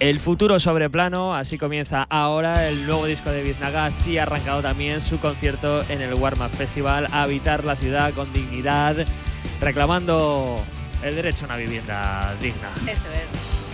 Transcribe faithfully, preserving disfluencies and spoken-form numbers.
El futuro sobre plano, así comienza ahora el nuevo disco de Biznaga. Así ha arrancado también su concierto en el Warm Up Festival, a habitar la ciudad con dignidad, reclamando el derecho a una vivienda digna. Eso es.